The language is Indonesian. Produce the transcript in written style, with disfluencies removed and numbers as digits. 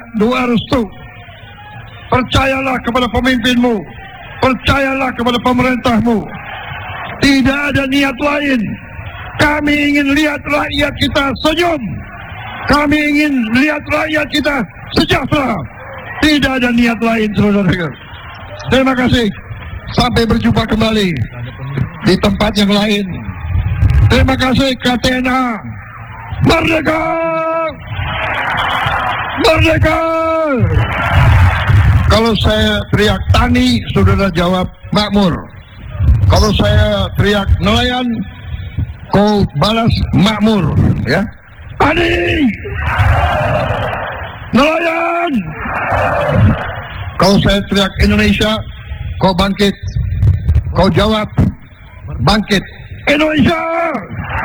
doa restu. Percayalah kepada pemimpinmu, percayalah kepada pemerintahmu. Tidak ada niat lain. Kami ingin lihat rakyat kita senyum. Kami ingin lihat rakyat kita sejahtera. Tidak ada niat lain, saudara-saudara. Terima kasih. Sampai berjumpa kembali di tempat yang lain. Terima kasih KTNA. Merdeka! Merdeka! Kalau saya teriak tani, saudara jawab makmur. Kalau saya teriak nelayan, kau balas makmur, ya. Tani! Nelayan! Kalau saya teriak Indonesia, kau bangkit. Kau jawab bangkit. Indonesia!